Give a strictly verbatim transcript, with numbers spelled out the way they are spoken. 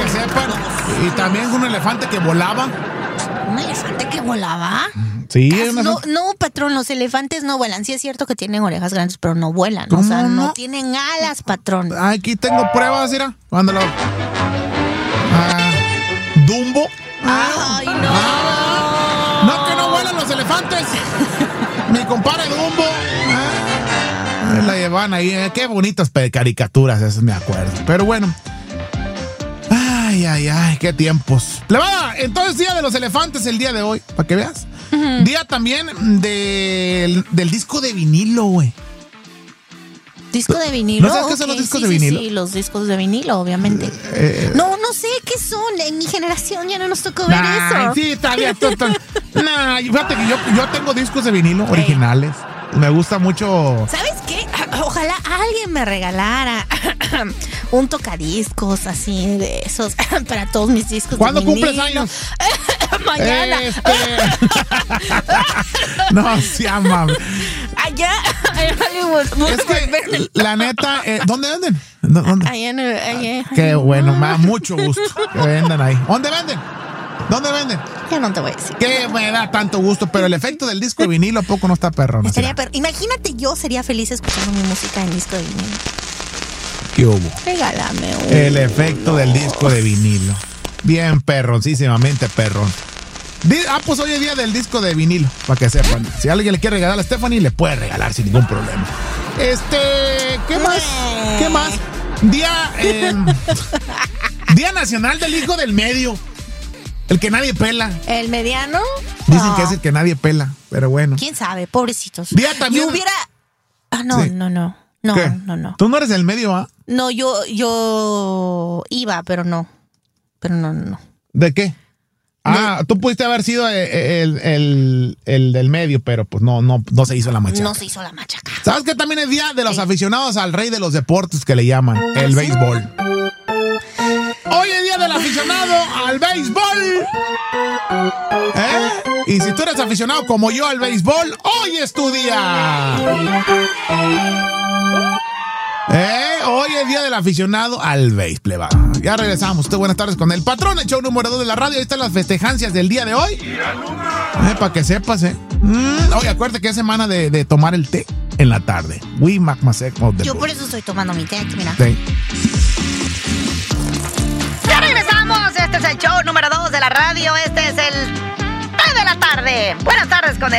que sepan. Y también un elefante que volaba. ¿Un elefante que volaba? Sí, una... no, no, patrón, los elefantes no vuelan. Sí es cierto que tienen orejas grandes, pero no vuelan. O sea, no? no tienen alas, patrón. Aquí tengo pruebas, mira. Mándalo. Ah, Dumbo. Ay, no. Ah, no, que no vuelan los elefantes. Mi compadre Dumbo. Ah, la llevan ahí. Eh. Qué bonitas caricaturas, esas me acuerdo. Pero bueno. Ay, ay, ay, qué tiempos. Plebada, entonces día de los elefantes el día de hoy, para que veas. Uh-huh. Día también del, del disco de vinilo, güey. ¿Disco de vinilo? ¿No sabes qué son okay, los discos sí, de vinilo? Sí, sí, los discos de vinilo, obviamente. Eh, no, no sé qué son. En mi generación ya no nos tocó ver nah, eso. Sí, está bien. Nah, fíjate que yo, yo tengo discos de vinilo originales. Hey. Me gusta mucho. ¿Sabes qué? Ojalá alguien me regalara un tocadiscos así de esos para todos mis discos. ¿Cuándo de cumples años? Mañana. Este... no, se llama. Allá en Hollywood. Es que, la neta, eh, ¿dónde venden? ¿Dónde? Allá en allá. Qué bueno, me da mucho gusto que vendan ahí. ¿Dónde venden? ¿Dónde venden? Ya no te voy a decir. Que me da tanto gusto, pero el efecto del disco de vinilo, ¿a poco no está perro? No Estaría perro. Imagínate, yo sería feliz escuchando mi música en disco de vinilo. ¿Qué hubo? Regálame un. El efecto del disco de vinilo. Bien perroncísimamente perrón. Ah, pues hoy es día del disco de vinilo, para que sepan. Si alguien le quiere regalar a Stephanie, le puede regalar sin ningún problema. Este, ¿qué más? ¿Qué más? Día, eh, Día Nacional del Hijo del Medio. El que nadie pela. ¿El mediano? Dicen oh. que es el que nadie pela, pero bueno. ¿Quién sabe? Pobrecitos. Día también. Yo hubiera... Ah, no, sí. no, no. No, ¿Qué? no, no. ¿Tú no eres el medio, ah? No, yo, yo iba, pero no. Pero no, no, no. ¿De qué? Ah, tú pudiste haber sido el, el, el, el del medio, pero pues no, no, no se hizo la machaca. No se hizo la machaca. ¿Sabes qué también es día de los sí. aficionados al rey de los deportes que le llaman? El ¿sí? béisbol. Hoy es día del aficionado al béisbol. ¿Eh? Y si tú eres aficionado como yo al béisbol, hoy es tu día. ¿Eh? Hoy es día del aficionado al béis, plebada. Ya regresamos. Usted, buenas tardes con el patrón, el show número dos de la radio. Ahí están las festejancias del día de hoy. Eh, para que sepas, ¿eh? Mm, oye, acuérdate que es semana de, de tomar el té en la tarde. We Macmasec. Yo por eso estoy tomando mi té aquí, mira. Sí. Ya regresamos. Este es el show número dos de la radio. Este es el té de la tarde. Buenas tardes con el